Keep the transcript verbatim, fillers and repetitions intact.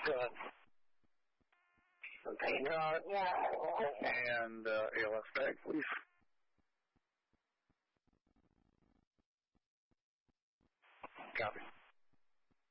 Good. Container, and uh, A L S bag, please. Copy.